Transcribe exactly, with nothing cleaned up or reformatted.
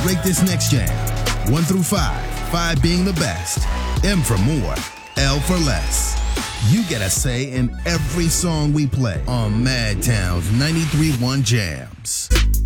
Rate this next jam. One through five. Five being the best. M for more. L for less. You get a say in every song we play on Madtown's ninety-three point one Jams.